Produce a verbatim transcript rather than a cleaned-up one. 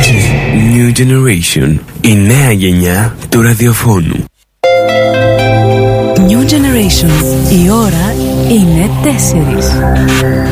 New Generation. Η νέα γενιά του ραδιοφώνου. New Generation. Η ώρα είναι τέσσερις.